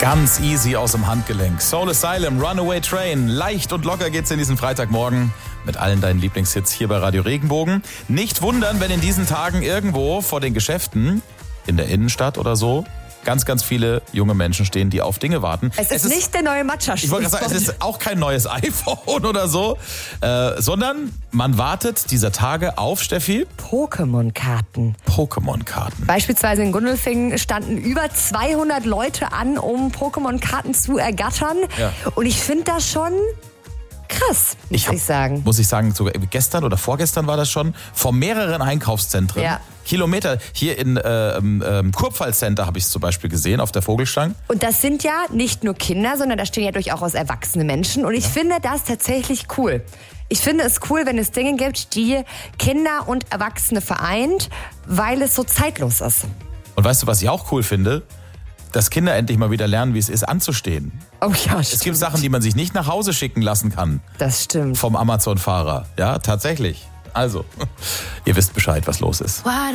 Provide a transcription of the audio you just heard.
Ganz easy aus dem Handgelenk. Soul Asylum, Runaway Train. Leicht und locker geht's in diesen Freitagmorgen mit allen deinen Lieblingshits hier bei Radio Regenbogen. Nicht wundern, wenn in diesen Tagen irgendwo vor den Geschäften, in der Innenstadt oder so, ganz, ganz viele junge Menschen stehen, die auf Dinge warten. Es ist nicht der neue Matcha-Spot. Ich wollte gerade sagen, es ist auch kein neues iPhone oder so, sondern man wartet dieser Tage auf, Steffi, Pokémon-Karten. Pokémon-Karten. Beispielsweise in Gundelfingen standen über 200 Leute an, um Pokémon-Karten zu ergattern. Ja. Und ich finde das schon krass, muss ich sagen. Muss ich sagen, sogar gestern oder vorgestern war das schon, vor mehreren Einkaufszentren. Ja. Kilometer. Hier in Kurpfalz Center habe ich es zum Beispiel gesehen, auf der Vogelstang. Und das sind ja nicht nur Kinder, sondern da stehen ja durchaus erwachsene Menschen. Und ich finde das tatsächlich cool. Ich finde es cool, wenn es Dinge gibt, die Kinder und Erwachsene vereint, weil es so zeitlos ist. Und weißt du, was ich auch cool finde? Dass Kinder endlich mal wieder lernen, wie es ist, anzustehen. Oh ja, stimmt. Es gibt Sachen, die man sich nicht nach Hause schicken lassen kann. Das stimmt. Vom Amazon-Fahrer. Ja, tatsächlich. Also, ihr wisst Bescheid, was los ist.